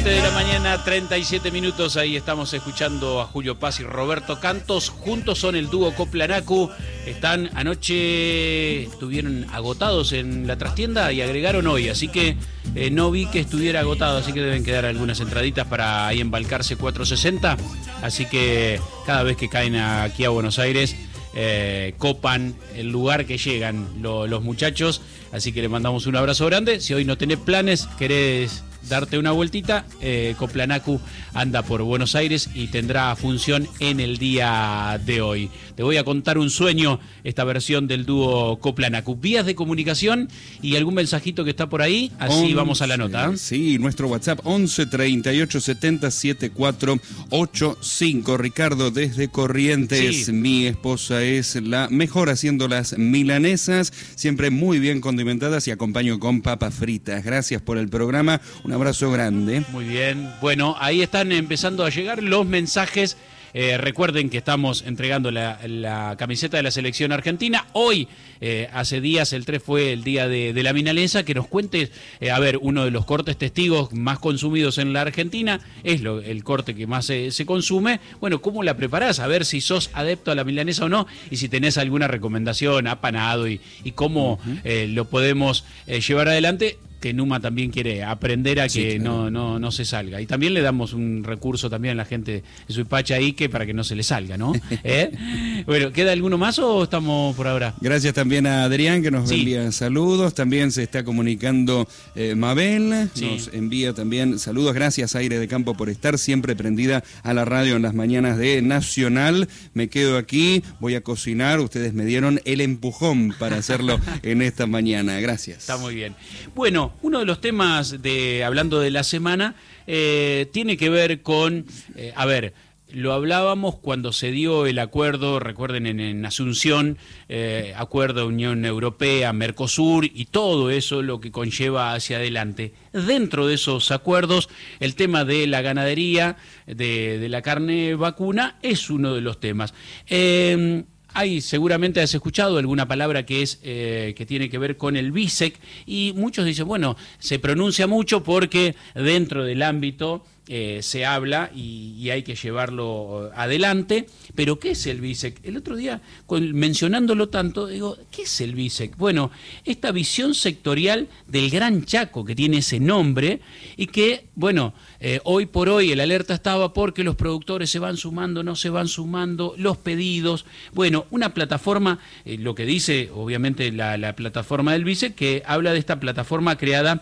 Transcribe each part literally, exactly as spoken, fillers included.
siete de la mañana, treinta y siete minutos, ahí estamos escuchando a Julio Paz y Roberto Cantos, juntos son el dúo Coplanacu, están anoche, estuvieron agotados en la trastienda y agregaron hoy, así que eh, no vi que estuviera agotado, así que deben quedar algunas entraditas para ahí embalcarse cuatrocientos sesenta, así que cada vez que caen aquí a Buenos Aires, Eh, copan el lugar que llegan lo, los muchachos, así que le mandamos un abrazo grande. Si hoy no tenés planes, querés darte una vueltita, eh, Coplanacu anda por Buenos Aires y tendrá función en el día de hoy. Te voy a contar un sueño, esta versión del dúo Coplanacu. Vías de comunicación y algún mensajito que está por ahí, así once, vamos a la nota. Sí, nuestro WhatsApp once treinta y ocho setenta setenta y cuatro ochenta y cinco. Ricardo desde Corrientes, sí. Mi esposa es la mejor haciendo las milanesas, siempre muy bien condimentadas y acompaño con papas fritas. Gracias por el programa, un abrazo grande. Muy bien, bueno, ahí están empezando a llegar los mensajes. Eh, recuerden que estamos entregando la, la camiseta de la selección argentina. Hoy, eh, hace días, el tres fue el día de, de la milanesa. Que nos cuentes, eh, a ver, uno de los cortes testigos más consumidos en la Argentina, es lo, el corte que más se, se consume. Bueno, ¿cómo la preparás? A ver si sos adepto a la milanesa o no, y si tenés alguna recomendación, apanado, y, y cómo uh-huh. eh, lo podemos eh, llevar adelante. Que Numa también quiere aprender a que sí, claro. no, no, no se salga. Y también le damos un recurso también a la gente de Suipacha ahí que para que no se le salga, ¿no? ¿Eh? Bueno, ¿queda alguno más o estamos por ahora? Gracias también a Adrián que nos sí. envía saludos. También se está comunicando eh, Mabel, sí. nos envía también saludos. Gracias Aire de Campo por estar siempre prendida a la radio en las mañanas de Nacional. Me quedo aquí, voy a cocinar. Ustedes me dieron el empujón para hacerlo en esta mañana. Gracias. Está muy bien. Bueno, uno de los temas, de hablando de la semana, eh, tiene que ver con, eh, a ver, lo hablábamos cuando se dio el acuerdo, recuerden, en, en Asunción, eh, acuerdo Unión Europea, Mercosur y todo eso lo que conlleva hacia adelante. Dentro de esos acuerdos, el tema de la ganadería, de, de la carne vacuna, es uno de los temas. Eh, Hay, seguramente has escuchado alguna palabra que es eh, que tiene que ver con el B I S E C, y muchos dicen, bueno, se pronuncia mucho porque dentro del ámbito eh, se habla y, y hay que llevarlo adelante, pero ¿qué es el B I S E C? El otro día, con, mencionándolo tanto, digo, ¿qué es el B I S E C? Bueno, esta visión sectorial del Gran Chaco, que tiene ese nombre, y que, bueno, eh, hoy por hoy el alerta estaba porque los productores se van sumando, no se van sumando, los pedidos, bueno, una plataforma, eh, lo que dice obviamente la, la plataforma del B I S E C, que habla de esta plataforma creada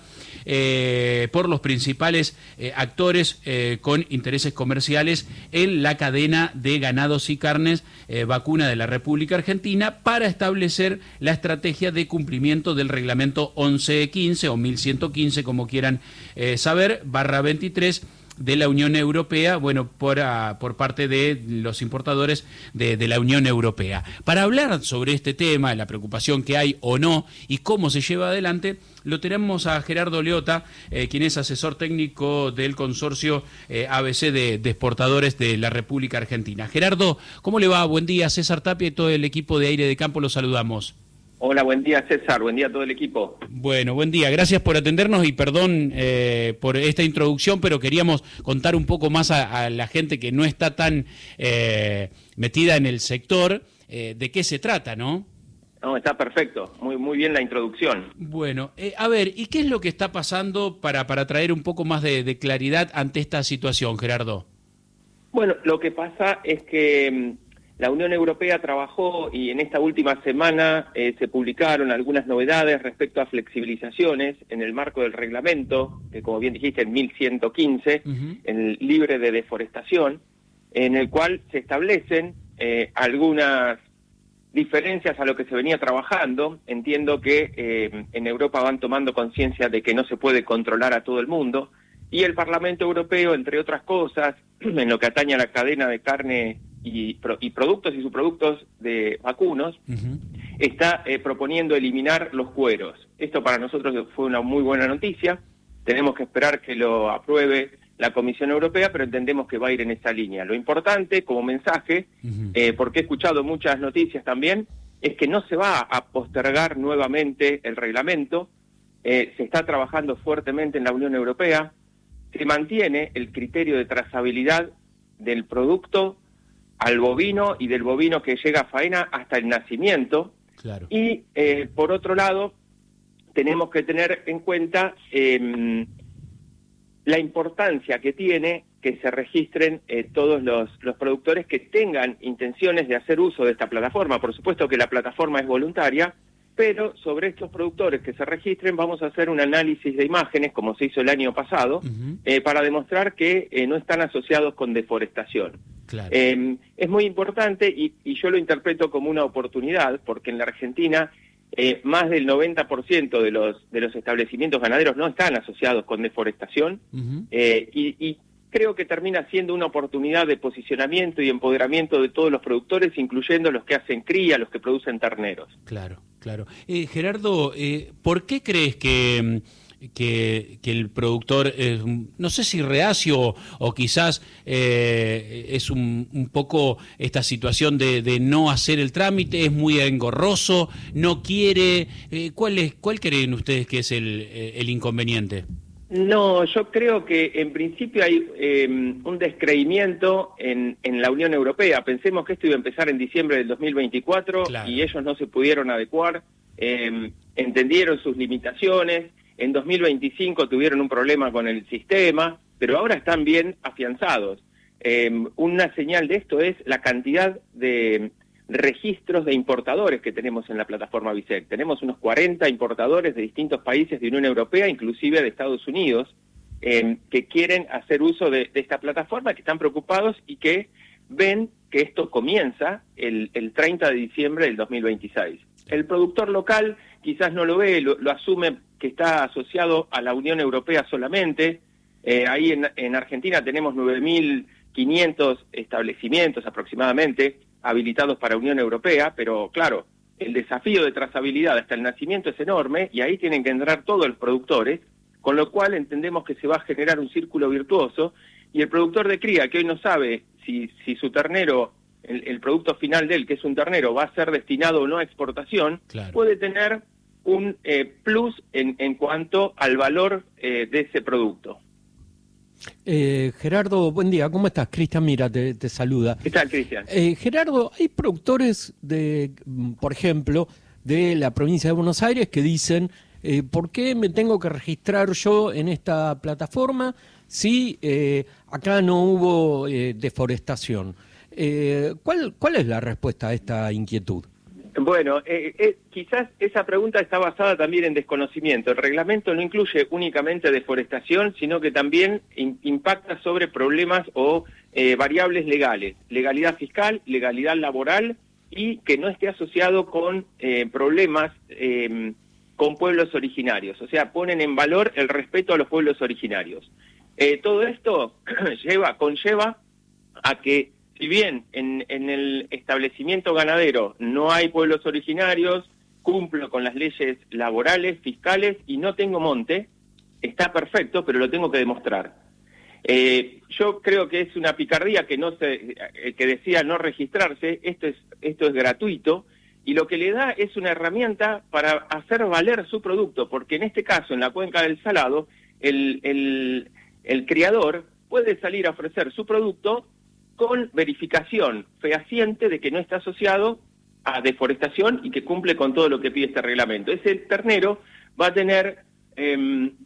eh, por los principales eh, actores eh, con intereses comerciales en la cadena de ganados y carnes eh, vacuna de la República Argentina, para establecer la estrategia de cumplimiento del reglamento once quince o mil ciento quince, como quieran eh, saber, barra veintitrés, de la Unión Europea, bueno, por, a, por parte de los importadores de, de la Unión Europea. Para hablar sobre este tema, la preocupación que hay o no y cómo se lleva adelante, lo tenemos a Gerardo Leota, eh, quien es asesor técnico del consorcio eh, A B C de, de exportadores de la República Argentina. Gerardo, ¿cómo le va? Buen día, César Tapia y todo el equipo de Aire de Campo, los saludamos. Hola, buen día César, buen día a todo el equipo. Bueno, buen día, gracias por atendernos y perdón eh, por esta introducción, pero queríamos contar un poco más a, a la gente que no está tan eh, metida en el sector, eh, de qué se trata, ¿no? No, está perfecto, muy muy bien la introducción. Bueno, eh, a ver, ¿y qué es lo que está pasando para, para traer un poco más de, de claridad ante esta situación, Gerardo? Bueno, lo que pasa es que la Unión Europea trabajó y en esta última semana eh, se publicaron algunas novedades respecto a flexibilizaciones en el marco del reglamento, que como bien dijiste, el mil ciento quince, uh-huh. el libre de deforestación, en el cual se establecen eh, algunas diferencias a lo que se venía trabajando. Entiendo que eh, en Europa van tomando conciencia de que no se puede controlar a todo el mundo, y el Parlamento Europeo, entre otras cosas, en lo que atañe a la cadena de carne y, y productos y subproductos de vacunos, uh-huh. está eh, proponiendo eliminar los cueros. Esto para nosotros fue una muy buena noticia. Tenemos que esperar que lo apruebe la Comisión Europea, pero entendemos que va a ir en esa línea. Lo importante, como mensaje, uh-huh. eh, porque he escuchado muchas noticias también, es que no se va a postergar nuevamente el reglamento. Eh, se está trabajando fuertemente en la Unión Europea. se mantiene el criterio de trazabilidad del producto al bovino y del bovino que llega a faena hasta el nacimiento. Claro. Y eh, por otro lado, tenemos que tener en cuenta eh, la importancia que tiene que se registren eh, todos los, los productores que tengan intenciones de hacer uso de esta plataforma. Por supuesto que la plataforma es voluntaria, pero sobre estos productores que se registren vamos a hacer un análisis de imágenes, como se hizo el año pasado, uh-huh. eh, para demostrar que eh, no están asociados con deforestación. Claro. Eh, es muy importante y, y yo lo interpreto como una oportunidad, porque en la Argentina eh, más del noventa por ciento de los, de los establecimientos ganaderos no están asociados con deforestación, uh-huh. eh, y, y creo que termina siendo una oportunidad de posicionamiento y empoderamiento de todos los productores, incluyendo los que hacen cría, los que producen terneros. Claro, claro. Eh, Gerardo, eh, ¿por qué crees que, que, que el productor, eh, no sé si reacio o quizás eh, es un, un poco esta situación de, de no hacer el trámite, es muy engorroso, no quiere? Eh, ¿cuál, es, ¿Cuál creen ustedes que es el, el inconveniente? No, yo creo que en principio hay eh, un descreimiento en, en la Unión Europea. Pensemos que esto iba a empezar en diciembre del dos mil veinticuatro, claro. Y ellos no se pudieron adecuar, eh, entendieron sus limitaciones, en dos mil veinticinco tuvieron un problema con el sistema, pero ahora están bien afianzados. Eh, una señal de esto es la cantidad de registros de importadores que tenemos en la plataforma BISEC. Tenemos unos cuarenta importadores de distintos países de Unión Europea, inclusive de Estados Unidos, eh, que quieren hacer uso de, de esta plataforma, que están preocupados y que ven que esto comienza el, el treinta de diciembre del dos mil veintiséis. El productor local quizás no lo ve, lo, lo asume que está asociado a la Unión Europea solamente. Eh, ahí en, en Argentina tenemos nueve mil quinientos establecimientos aproximadamente habilitados para Unión Europea, pero claro, el desafío de trazabilidad hasta el nacimiento es enorme y ahí tienen que entrar todos los productores, con lo cual entendemos que se va a generar un círculo virtuoso y el productor de cría que hoy no sabe si, si su ternero, el, el producto final de él, que es un ternero, va a ser destinado o no a exportación, claro. puede tener un eh, plus en, en cuanto al valor eh, de ese producto. Eh, Gerardo, buen día, ¿cómo estás? Cristian Mira te, te saluda. ¿Qué tal, Cristian? Eh, Gerardo, hay productores, de, por ejemplo, de la provincia de Buenos Aires que dicen, eh, ¿por qué me tengo que registrar yo en esta plataforma si eh, acá no hubo eh, deforestación? Eh, ¿cuál, ¿Cuál es la respuesta a esta inquietud? Bueno, eh, eh, quizás esa pregunta está basada también en desconocimiento. El reglamento no incluye únicamente deforestación, sino que también in, impacta sobre problemas o eh, variables legales, legalidad fiscal, legalidad laboral y que no esté asociado con eh, problemas eh, con pueblos originarios. O sea, ponen en valor el respeto a los pueblos originarios. Eh, todo esto lleva, conlleva a que si bien en, en el establecimiento ganadero no hay pueblos originarios, cumplo con las leyes laborales, fiscales y no tengo monte, está perfecto, pero lo tengo que demostrar. Eh, yo creo que es una picardía que no se, que decía no registrarse, esto es, esto es gratuito, y lo que le da es una herramienta para hacer valer su producto, porque en este caso, en la cuenca del Salado, el, el, el criador puede salir a ofrecer su producto con verificación fehaciente de que no está asociado a deforestación y que cumple con todo lo que pide este reglamento. Ese ternero va a tener eh,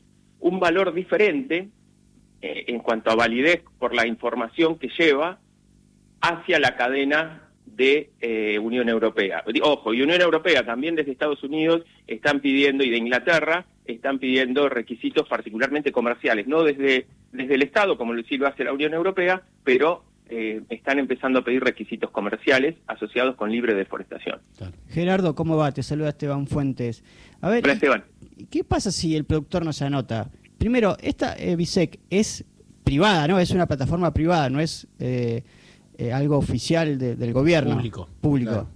un valor diferente eh, en cuanto a validez por la información que lleva hacia la cadena de eh, Unión Europea. Ojo, y Unión Europea también desde Estados Unidos están pidiendo, y de Inglaterra, están pidiendo requisitos particularmente comerciales, no desde, desde el Estado, como sí lo hace la Unión Europea, pero Eh, están empezando a pedir requisitos comerciales asociados con libre deforestación. Claro. Gerardo, ¿cómo va? Te saluda Esteban Fuentes. A ver, Hola, Esteban. ¿Qué pasa si el productor no se anota? Primero, esta eh, BISEC es privada, ¿no? Es una plataforma privada, no es eh, eh, algo oficial de, del gobierno. Público. Público. Claro.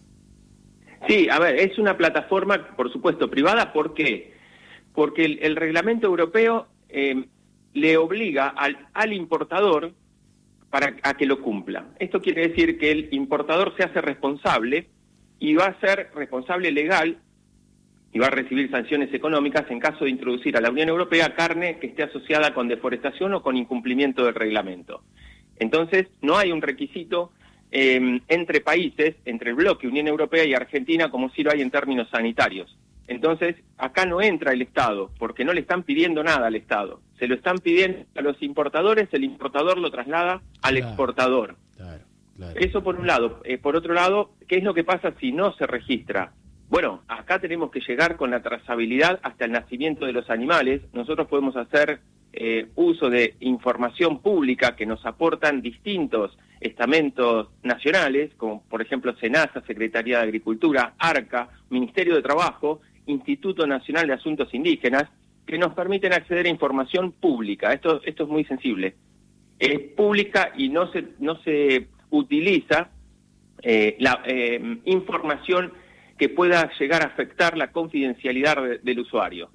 Sí, a ver, es una plataforma, por supuesto, privada. ¿Por qué? Porque el, el reglamento europeo eh, le obliga al, al importador para a que lo cumpla. Esto quiere decir que el importador se hace responsable y va a ser responsable legal y va a recibir sanciones económicas en caso de introducir a la Unión Europea carne que esté asociada con deforestación o con incumplimiento del reglamento. Entonces, no hay un requisito eh, entre países, entre el bloque Unión Europea y Argentina, como sí lo hay en términos sanitarios. Entonces, acá no entra el Estado, porque no le están pidiendo nada al Estado. Se lo están pidiendo a los importadores, el importador lo traslada al Claro. exportador. Claro, claro. Eso por un lado. Eh, por otro lado, ¿qué es lo que pasa si no se registra? Bueno, acá tenemos que llegar con la trazabilidad hasta el nacimiento de los animales. Nosotros podemos hacer eh, uso de información pública que nos aportan distintos estamentos nacionales, como por ejemplo SENASA, Secretaría de Agricultura, ARCA, Ministerio de Trabajo, Instituto Nacional de Asuntos Indígenas, que nos permiten acceder a información pública. Esto, esto es muy sensible. Es pública y no se, no se utiliza eh, la eh, información que pueda llegar a afectar la confidencialidad de, del usuario.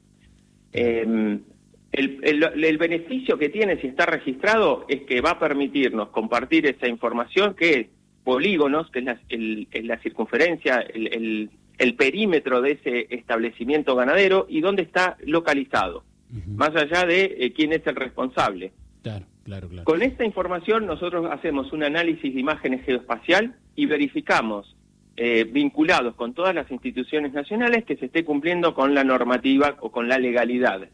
Eh, el, el, el beneficio que tiene si está registrado es que va a permitirnos compartir esa información, que es polígonos, que es la, el, es la circunferencia, el, el, el perímetro de ese establecimiento ganadero y dónde está localizado, uh-huh. más allá de eh, quién es el responsable. Claro, claro, claro. Con esta información nosotros hacemos un análisis de imágenes geoespacial y verificamos, eh, vinculados con todas las instituciones nacionales, que se esté cumpliendo con la normativa o con la legalidad.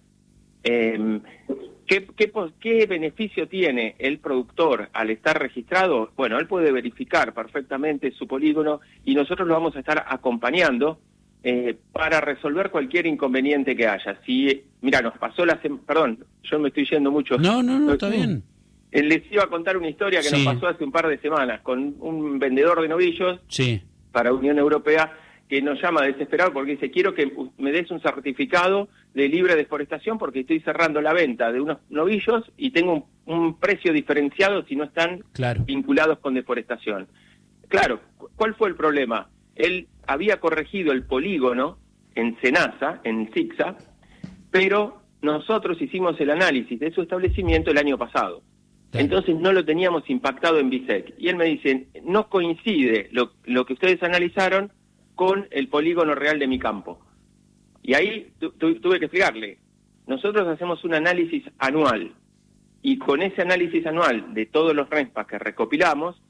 Eh, ¿qué, qué, ¿Qué beneficio tiene el productor al estar registrado? Bueno, él puede verificar perfectamente su polígono y nosotros lo vamos a estar acompañando eh, para resolver cualquier inconveniente que haya. Si, mira, nos pasó la semana, perdón, yo me estoy yendo mucho. No, no, no, está bien. Les iba a contar una historia que Sí. nos pasó hace un par de semanas con un vendedor de novillos Sí. para Unión Europea, que nos llama desesperado porque dice, quiero que me des un certificado de libre deforestación porque estoy cerrando la venta de unos novillos y tengo un, un precio diferenciado si no están Claro. vinculados con deforestación. Claro, ¿cuál fue el problema? Él había corregido el polígono en SENASA, en SICSA, pero nosotros hicimos el análisis de su establecimiento el año pasado. Claro. Entonces no lo teníamos impactado en BISEC. Y él me dice, no coincide lo, lo que ustedes analizaron con el polígono real de mi campo. Y ahí tu, tu, tuve que explicarle, nosotros hacemos un análisis anual, y con ese análisis anual de todos los RENSPA que recopilamos,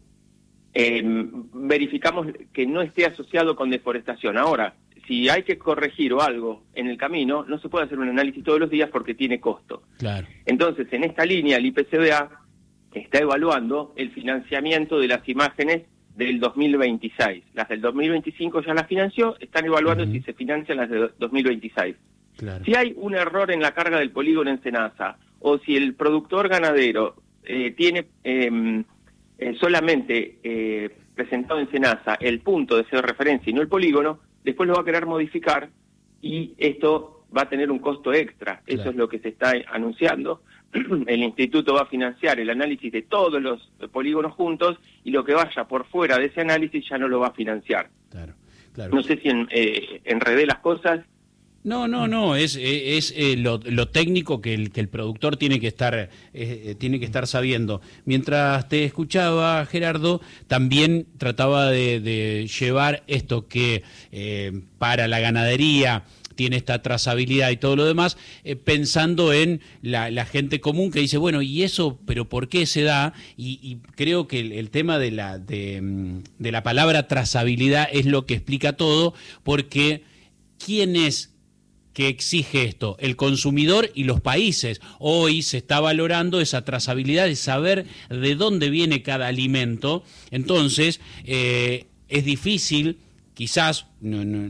eh, verificamos que no esté asociado con deforestación. Ahora, si hay que corregir o algo en el camino, no se puede hacer un análisis todos los días porque tiene costo. Claro. Entonces, en esta línea, el I P C B A está evaluando el financiamiento de las imágenes del dos mil veintiséis. Las del dos mil veinticinco ya las financió, están evaluando uh-huh. si se financian las de dos mil veintiséis. Claro. Si hay un error en la carga del polígono en SENASA, o si el productor ganadero eh, tiene eh, eh, solamente eh, presentado en SENASA el punto de referencia y no el polígono, después lo va a querer modificar y esto va a tener un costo extra. Claro. Eso es lo que se está anunciando. El instituto va a financiar el análisis de todos los polígonos juntos y lo que vaya por fuera de ese análisis ya no lo va a financiar. Claro, claro. No sé si en, eh, enredé las cosas. No, no, no, es, es, es eh, lo, lo técnico que el, que el productor tiene que estar eh, tiene que estar sabiendo. Mientras te escuchaba, Gerardo, también trataba de, de llevar esto que eh, para la ganadería tiene esta trazabilidad y todo lo demás, eh, pensando en la, la gente común que dice, bueno, ¿y eso, pero por qué se da? Y, y creo que el, el tema de la, de, de la palabra trazabilidad es lo que explica todo, porque ¿quién es que exige esto? El consumidor y los países. Hoy se está valorando esa trazabilidad de saber de dónde viene cada alimento. Entonces, eh, es difícil, quizás, no, no,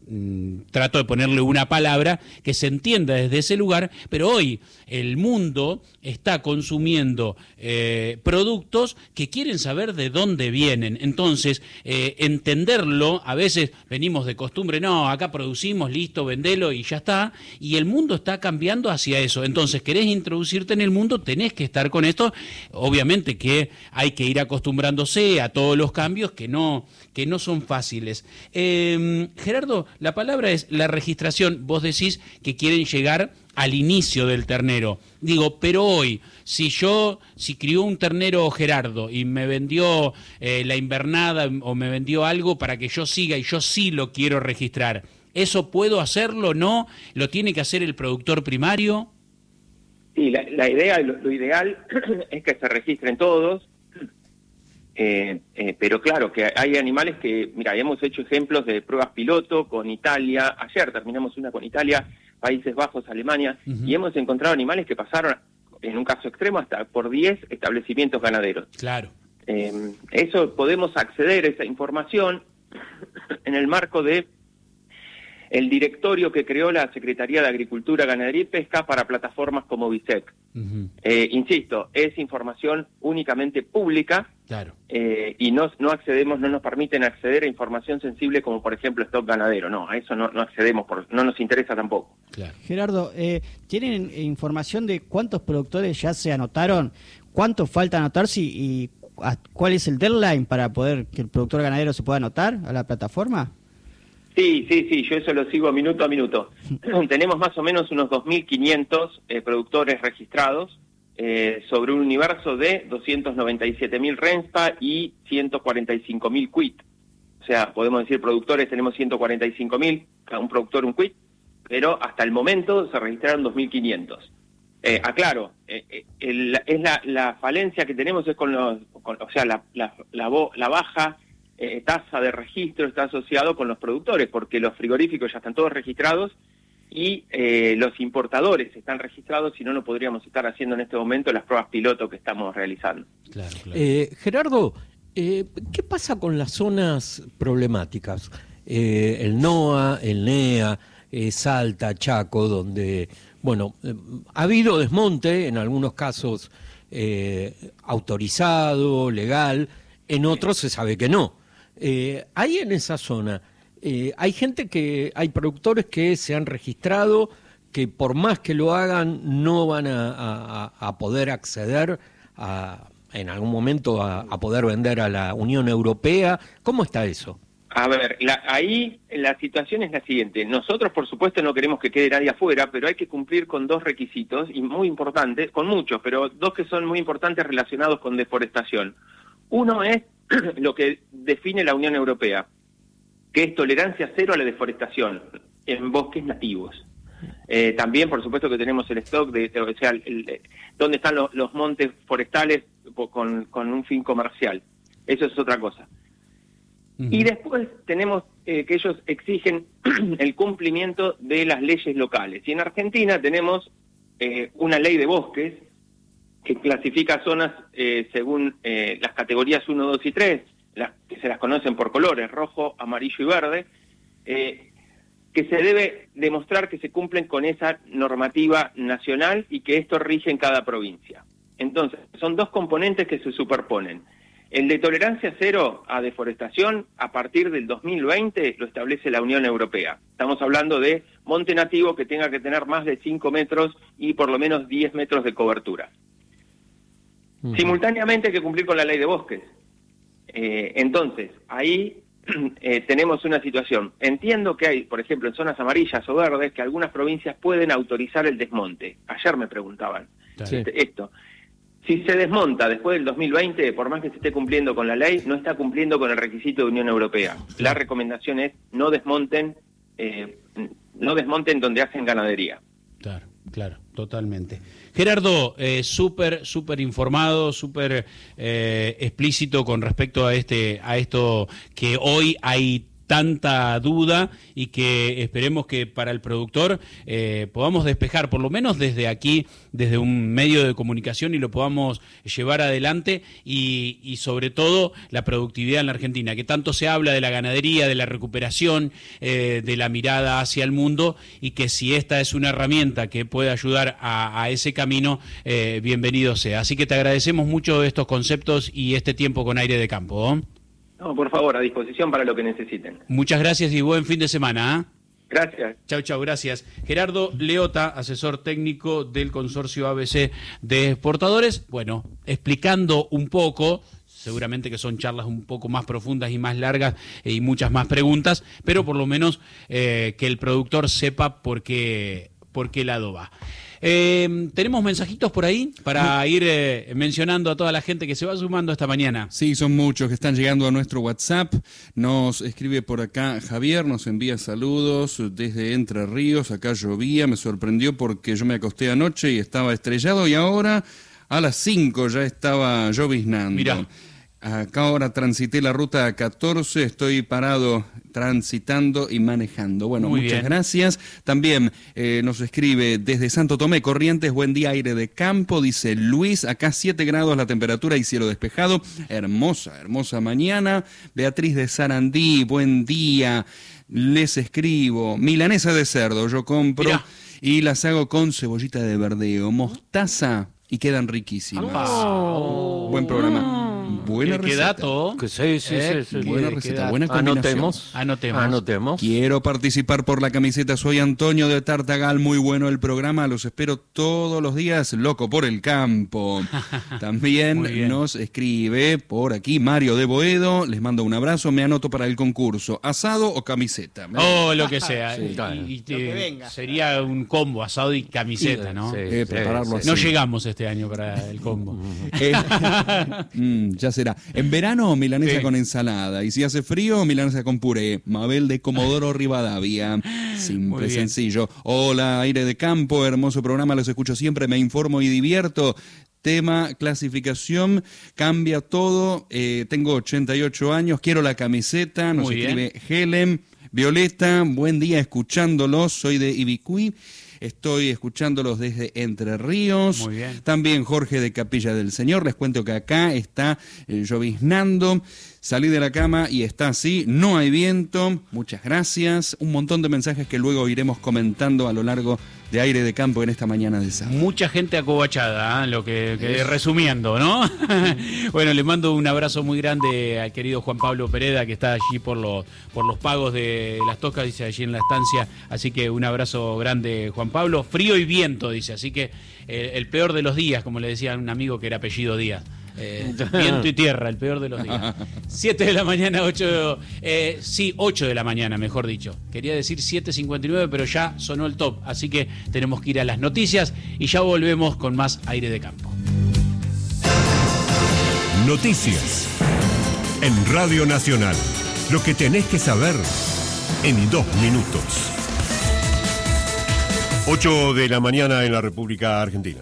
trato de ponerle una palabra que se entienda desde ese lugar, pero hoy el mundo está consumiendo eh, productos que quieren saber de dónde vienen. Entonces, eh, entenderlo, a veces venimos de costumbre, no, acá producimos, listo, vendelo y ya está, y el mundo está cambiando hacia eso. Entonces, querés introducirte en el mundo, tenés que estar con esto. Obviamente que hay que ir acostumbrándose a todos los cambios que no, que no son fáciles. Eh, Gerardo, la palabra es la registración. Vos decís que quieren llegar al inicio del ternero. Digo, pero hoy, si yo, si crió un ternero Gerardo y me vendió eh, la invernada o me vendió algo para que yo siga y yo sí lo quiero registrar, ¿Eso puedo hacerlo? ¿No? ¿Lo tiene que hacer el productor primario? Sí, la, la idea, lo, lo ideal es que se registren todos, eh, eh, pero claro, que hay animales que, mira, hemos hecho ejemplos de pruebas piloto con Italia, ayer terminamos una con Italia, Países Bajos, Alemania, uh-huh. y hemos encontrado animales que pasaron, en un caso extremo, hasta por diez establecimientos ganaderos. Claro. Eh, eso podemos acceder a esa información en el marco de el directorio que creó la Secretaría de Agricultura, Ganadería y Pesca para plataformas como BISEC. Uh-huh. Eh, insisto, es información únicamente pública, claro. eh, y no, no accedemos, no nos permiten acceder a información sensible como por ejemplo stock ganadero. No, a eso no, no accedemos, por, no nos interesa tampoco. Claro. Gerardo, eh, ¿tienen información de cuántos productores ya se anotaron? ¿Cuánto falta anotarse y, y cuál es el deadline para poder que el productor ganadero se pueda anotar a la plataforma? Sí, sí, sí, yo eso lo sigo minuto a minuto. Tenemos más o menos unos dos mil quinientos eh, productores registrados eh, sobre un universo de doscientos noventa y siete mil RENSPA y ciento cuarenta y cinco mil Q I T. O sea, podemos decir productores, tenemos ciento cuarenta y cinco mil, cada un productor un Q I T, pero hasta el momento se registraron dos mil quinientos. Eh, aclaro, eh, el, es la, la falencia que tenemos es con los, con, o sea, la, la, la, la baja Eh, tasa de registro está asociado con los productores, porque los frigoríficos ya están todos registrados y eh, los importadores están registrados, si no, no podríamos estar haciendo en este momento las pruebas piloto que estamos realizando. Claro, claro. Eh, Gerardo, eh, ¿qué pasa con las zonas problemáticas? Eh, el NOA, el NEA, eh, Salta, Chaco, donde, bueno, eh, ha habido desmonte, en algunos casos eh, autorizado, legal, en otros se sabe que no. Eh, ahí en esa zona, eh, hay gente que, hay productores que se han registrado, que por más que lo hagan, no van a, a, a poder acceder a, en algún momento a, a poder vender a la Unión Europea. ¿Cómo está eso? A ver, la, ahí la situación es la siguiente. Nosotros, por supuesto, no queremos que quede nadie afuera, pero hay que cumplir con dos requisitos, y muy importantes, con muchos, pero dos que son muy importantes relacionados con deforestación. Uno es lo que define la Unión Europea, que es tolerancia cero a la deforestación en bosques nativos. Eh, también, por supuesto, que tenemos el stock, de, de o sea, el, el, donde están los, los montes forestales con, con un fin comercial. Eso es otra cosa. Uh-huh. Y después tenemos eh, que ellos exigen el cumplimiento de las leyes locales. Y en Argentina tenemos eh, una ley de bosques que clasifica zonas eh, según eh, las categorías uno, dos y tres, las que se las conocen por colores, rojo, amarillo y verde, eh, que se debe demostrar que se cumplen con esa normativa nacional y que esto rige en cada provincia. Entonces, son dos componentes que se superponen. El de tolerancia cero a deforestación, a partir del dos mil veinte, lo establece la Unión Europea. Estamos hablando de monte nativo que tenga que tener más de cinco metros y por lo menos diez metros de cobertura. Uh-huh. Simultáneamente hay que cumplir con la ley de bosques. Eh, entonces, ahí eh, tenemos una situación. Entiendo que hay, por ejemplo, en zonas amarillas o verdes, que algunas provincias pueden autorizar el desmonte. Ayer me preguntaban sí. esto. Si se desmonta después del dos mil veinte, por más que se esté cumpliendo con la ley, no está cumpliendo con el requisito de Unión Europea. La recomendación es no desmonten, eh, no desmonten donde hacen ganadería. Claro, claro, totalmente. Gerardo, eh, súper, súper informado, súper eh, explícito con respecto a este, a esto que hoy hay tanta duda y que esperemos que para el productor eh, podamos despejar, por lo menos desde aquí, desde un medio de comunicación, y lo podamos llevar adelante, y, y sobre todo la productividad en la Argentina, que tanto se habla de la ganadería, de la recuperación, eh, de la mirada hacia el mundo, y que si esta es una herramienta que puede ayudar a, a ese camino, eh, bienvenido sea. Así que te agradecemos mucho estos conceptos y este tiempo con Aire de Campo, ¿eh? No, por favor, a disposición para lo que necesiten. Muchas gracias y buen fin de semana. ¿eh? Gracias. Chau, chau, gracias. Gerardo Leota, asesor técnico del consorcio A B C de exportadores. Bueno, explicando un poco, seguramente que son charlas un poco más profundas y más largas y muchas más preguntas, pero por lo menos eh, que el productor sepa por qué, por qué lado va. Eh, ¿Tenemos mensajitos por ahí para ir eh, mencionando a toda la gente que se va sumando esta mañana? Sí, son muchos que están llegando a nuestro WhatsApp. Nos escribe por acá Javier, nos envía saludos desde Entre Ríos. Acá llovía, me sorprendió porque yo me acosté anoche y estaba estrellado y ahora a las cinco ya estaba lloviznando. Mirá. Acá ahora transité la ruta catorce, estoy parado transitando y manejando. Bueno, Muy muchas bien. gracias. También eh, nos escribe desde Santo Tomé, Corrientes, buen día, aire de campo, dice Luis, acá siete grados la temperatura y cielo despejado. Hermosa, hermosa mañana. Beatriz de Sarandí, buen día, les escribo. Milanesa de cerdo, yo compro Mirá. y las hago con cebollita de verdeo, mostaza y quedan riquísimas. Oh. Buen programa. Buena ¿Qué, qué receta. dato? Que sí, sí, Eh, sí, sí. buena ¿Qué receta, dato? buena combinación. Anotemos. Anotemos. Anotemos. Quiero participar por la camiseta, soy Antonio de Tartagal, muy bueno el programa, los espero todos los días, loco por el campo. Muy También bien. nos escribe por aquí Mario de Boedo, les mando un abrazo, me anoto para el concurso, asado o camiseta. Oh, lo que sea. Sí. Y- Claro. y te- Lo que venga. Sería un combo, asado y camiseta, ¿no? Sí, Eh, prepararlo así. No llegamos este año para el combo. Eh, mm, ya será. En verano, milanesa Sí. con ensalada. Y si hace frío, milanesa con puré. Mabel de Comodoro Rivadavia. Simple, Muy bien. sencillo. Hola, aire de campo, hermoso programa, los escucho siempre, me informo y divierto. Tema, clasificación, cambia todo. Eh, tengo ochenta y ocho años, quiero la camiseta. Nos Muy bien. escribe Helen. Violeta, buen día escuchándolos. Soy de Ibicuí. Estoy escuchándolos desde Entre Ríos. Muy bien. También Jorge de Capilla del Señor. Les cuento que acá está eh, lloviznando. Salí de la cama y está así. No hay viento. Muchas gracias. Un montón de mensajes que luego iremos comentando a lo largo de Aire de Campo en esta mañana de sábado. Mucha gente acobachada, ¿eh? Lo que, que resumiendo, ¿no? Bueno, le mando un abrazo muy grande al querido Juan Pablo Pereda, que está allí por los, por los pagos de las tocas, dice, allí en la estancia. Así que un abrazo grande, Juan Pablo. Frío y viento, dice. Así que eh, el peor de los días, como le decía un amigo que era apellido Díaz. Eh, viento y tierra, el peor de los días. siete de la mañana, ocho, eh, sí, ocho de la mañana, mejor dicho. Quería decir siete cincuenta y nueve, pero ya sonó el top, así que tenemos que ir a las noticias y ya volvemos con más Aire de Campo. Noticias en Radio Nacional. Lo que tenés que saber en dos minutos. ocho de la mañana en la República Argentina.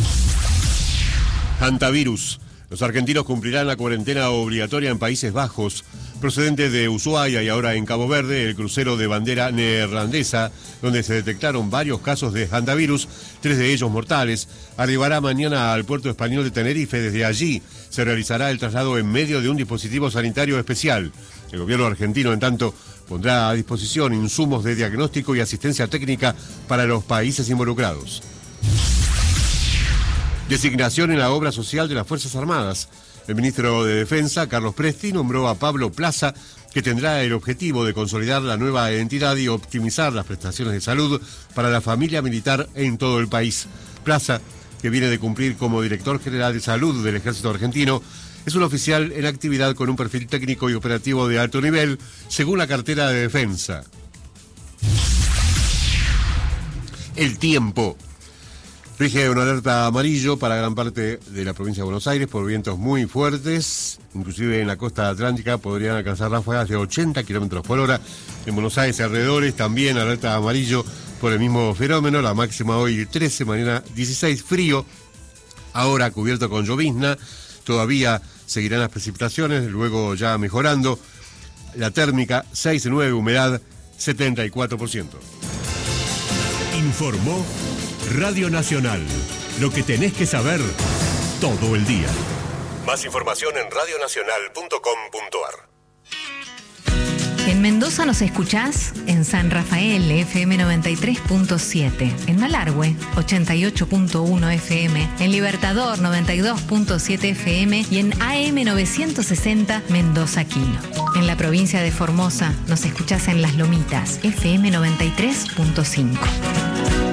Hantavirus. Los argentinos cumplirán la cuarentena obligatoria en Países Bajos. Procedente de Ushuaia y ahora en Cabo Verde, el crucero de bandera neerlandesa, donde se detectaron varios casos de hantavirus, tres de ellos mortales, arribará mañana al puerto español de Tenerife. Desde allí se realizará el traslado en medio de un dispositivo sanitario especial. El gobierno argentino, en tanto, pondrá a disposición insumos de diagnóstico y asistencia técnica para los países involucrados. Designación en la obra social de las Fuerzas Armadas. El ministro de Defensa, Carlos Presti, nombró a Pablo Plaza, que tendrá el objetivo de consolidar la nueva entidad y optimizar las prestaciones de salud para la familia militar en todo el país. Plaza, que viene de cumplir como director general de salud del Ejército Argentino, es un oficial en actividad con un perfil técnico y operativo de alto nivel, según la cartera de Defensa. El tiempo. Rige una alerta amarillo para gran parte de la provincia de Buenos Aires por vientos muy fuertes, inclusive en la costa atlántica podrían alcanzar ráfagas de ochenta kilómetros por hora. En Buenos Aires y alrededores también alerta amarillo por el mismo fenómeno, la máxima hoy trece, mañana dieciséis, frío, ahora cubierto con llovizna, todavía seguirán las precipitaciones, luego ya mejorando, la térmica seis nueve, humedad setenta y cuatro por ciento. Informó Radio Nacional. Lo que tenés que saber todo el día. Más información en radio nacional punto com punto a r. En Mendoza nos escuchás en San Rafael, F M noventa y tres punto siete, en Malargüe, ochenta y ocho punto uno F M, en Libertador, noventa y dos punto siete F M y en A M novecientos sesenta Mendoza Quino. En la provincia de Formosa nos escuchás en Las Lomitas, F M noventa y tres punto cinco.